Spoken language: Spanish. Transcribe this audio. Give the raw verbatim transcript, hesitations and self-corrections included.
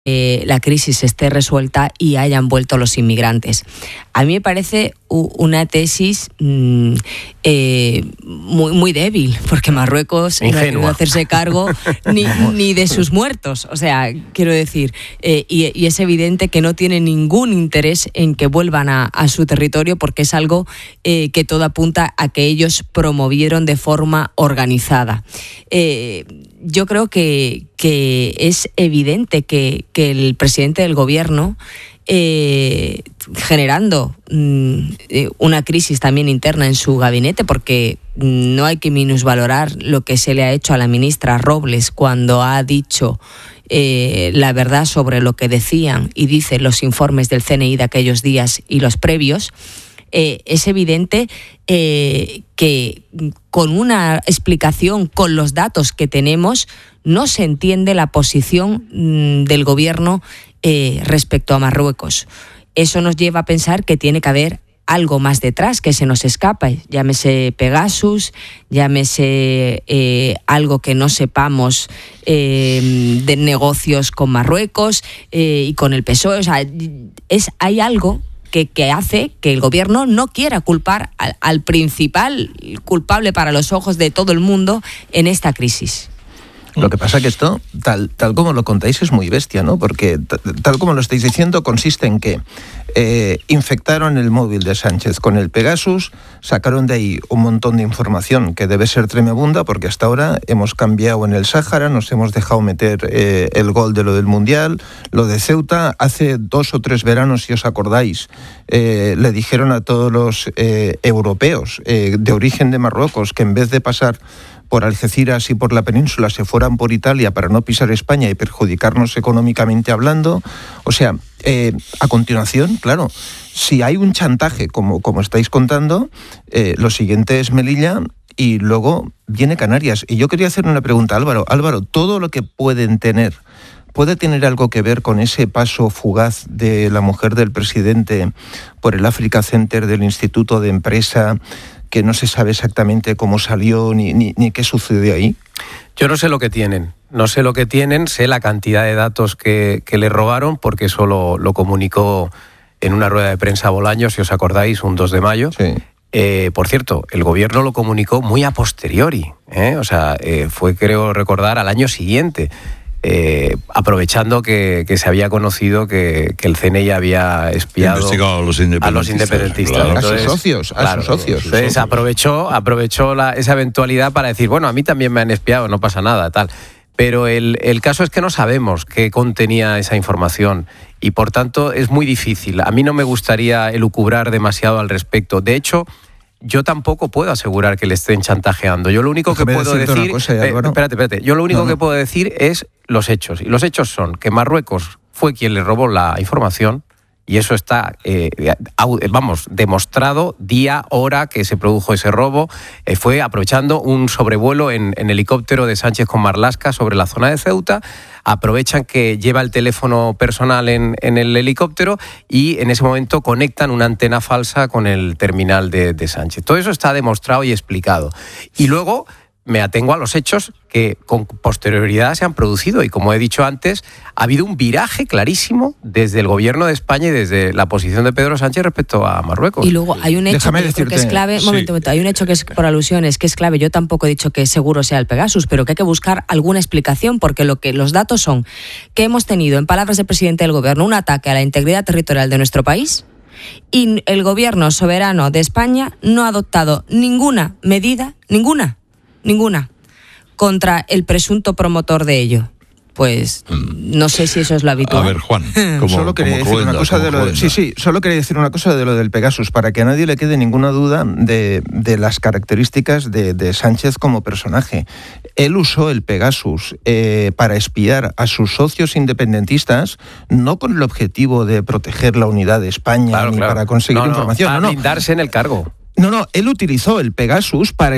Eh, la crisis esté resuelta y hayan vuelto los inmigrantes. A mí me parece u- una tesis mmm, eh, muy, muy débil, porque Marruecos no ha querido hacerse cargo ni, ni de sus muertos. O sea, quiero decir, eh, y, y es evidente que no tiene ningún interés en que vuelvan a, a su territorio, porque es algo eh, que todo apunta a que ellos promovieron de forma organizada. Eh, yo creo que, que es evidente que, que el presidente del gobierno, eh, generando mm, una crisis también interna en su gabinete, porque no hay que minusvalorar lo que se le ha hecho a la ministra Robles cuando ha dicho eh, la verdad sobre lo que decían y dicen los informes del C N I de aquellos días y los previos. Eh, es evidente eh, que con una explicación, con los datos que tenemos, no se entiende la posición mm, del gobierno eh, respecto a Marruecos. Eso nos lleva a pensar que tiene que haber algo más detrás que se nos escapa, llámese Pegasus, llámese eh, algo que no sepamos eh, de negocios con Marruecos eh, y con el P S O E. O sea, es, hay algo Que, que hace que el gobierno no quiera culpar al, al principal culpable para los ojos de todo el mundo en esta crisis. Lo que pasa que esto, tal, tal como lo contáis, es muy bestia, ¿no? Porque t- tal como lo estáis diciendo, consiste en que eh, infectaron el móvil de Sánchez con el Pegasus, sacaron de ahí un montón de información que debe ser tremebunda, porque hasta ahora hemos cambiado en el Sáhara, nos hemos dejado meter eh, el gol de lo del Mundial, lo de Ceuta. Hace dos o tres veranos, si os acordáis, eh, le dijeron a todos los eh, europeos eh, de origen de Marruecos que en vez de pasar por Algeciras y por la península se fueran por Italia para no pisar España y perjudicarnos económicamente hablando. O sea, eh, a continuación, claro, si hay un chantaje, como, como estáis contando, eh, lo siguiente es Melilla y luego viene Canarias. Y yo quería hacer una pregunta, Álvaro. Álvaro, todo lo que pueden tener, ¿puede tener algo que ver con ese paso fugaz de la mujer del presidente por el Africa Center del Instituto de Empresa, que no se sabe exactamente cómo salió ni, ni, ni qué sucedió ahí? Yo no sé lo que tienen, no sé lo que tienen, sé la cantidad de datos que, que le robaron, porque eso lo, lo comunicó en una rueda de prensa Bolaños, si os acordáis, un dos de mayo. Sí. Eh, por cierto, el gobierno lo comunicó muy a posteriori, ¿eh? O sea, eh, fue, creo recordar, al año siguiente. Eh, aprovechando que, que se había conocido que, que el C N I había espiado a los independentistas, a los independentistas. Claro. Entonces, a sus socios, a claro, sus socios. Entonces aprovechó, aprovechó la, esa eventualidad para decir, bueno, a mí también me han espiado, no pasa nada, tal. Pero el, el caso es que no sabemos qué contenía esa información y por tanto es muy difícil. A mí no me gustaría elucubrar demasiado al respecto. De hecho, yo tampoco puedo asegurar que le estén chantajeando. Yo lo único Déjame que puedo decirte decir... una cosa, eh, Álvaro. espérate, espérate. Yo lo único No, no. que puedo decir es los hechos. Y los hechos son que Marruecos fue quien le robó la información y eso está, eh, vamos, demostrado día, hora que se produjo ese robo. Eh, fue aprovechando un sobrevuelo en, en helicóptero de Sánchez con Marlaska sobre la zona de Ceuta. Aprovechan que lleva el teléfono personal en, en el helicóptero y en ese momento conectan una antena falsa con el terminal de, de Sánchez. Todo eso está demostrado y explicado. Y luego me atengo a los hechos que con posterioridad se han producido y, como he dicho antes, ha habido un viraje clarísimo desde el gobierno de España y desde la posición de Pedro Sánchez respecto a Marruecos. Y luego hay un hecho Déjame que, yo creo que decirte- es clave, sí. momento, momento, hay un hecho que es por alusiones, que es clave. Yo tampoco he dicho que seguro sea el Pegasus, pero que hay que buscar alguna explicación, porque lo que los datos son que hemos tenido, en palabras del presidente del gobierno, un ataque a la integridad territorial de nuestro país y el gobierno soberano de España no ha adoptado ninguna medida, ninguna, ninguna, contra el presunto promotor de ello. Pues no sé si eso es lo habitual. A ver, Juan, como, solo quería como decir Rueda, una cosa como de lo de, Rueda. sí, sí, solo quería decir una cosa de lo del Pegasus, para que a nadie le quede ninguna duda de, de las características de, de Sánchez como personaje. Él usó el Pegasus eh, para espiar a sus socios independentistas, no con el objetivo de proteger la unidad de España, Claro, ni claro. para conseguir No, no, información. para No, no. blindarse en el cargo. No, no, él utilizó el Pegasus para